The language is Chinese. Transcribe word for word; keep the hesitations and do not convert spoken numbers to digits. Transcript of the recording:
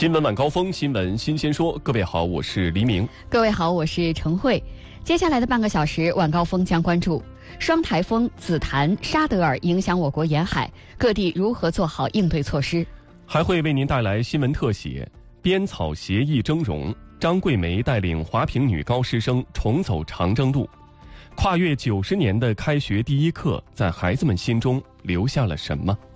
新闻晚高峰，新闻新鲜说。各位好，我是黎明。 各位好，我是陈慧。接下来的半个小时，晚高峰将关注双台风紫檀、沙德尔影响我国沿海，各地如何做好应对措施。 还会为您带来新闻特写：编草协议峥嵘，张桂梅带领华坪女高师生重走长征路。跨越九十年的开学第一课，在孩子们心中留下了什么？